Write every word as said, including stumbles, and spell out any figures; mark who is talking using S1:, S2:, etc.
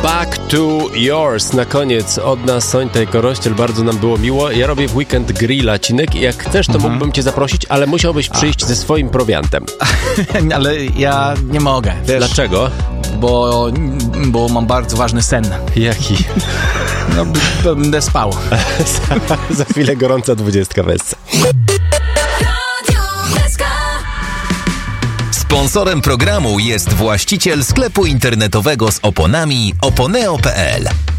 S1: Back to yours. Na koniec od nas Sońta i Korościel, bardzo nam było miło. Ja robię w weekend grilla, Cinek, i jak chcesz, to mhm. mógłbym cię zaprosić, ale musiałbyś przyjść A. ze swoim prowiantem.
S2: Ale ja nie mogę, wiesz.
S1: Dlaczego?
S2: Bo, bo mam bardzo ważny sen.
S1: Jaki?
S2: No, będę spał.
S1: za, za chwilę gorąca dwudziestka w Esce.
S3: Sponsorem programu jest właściciel sklepu internetowego z oponami oponeo kropka pe el.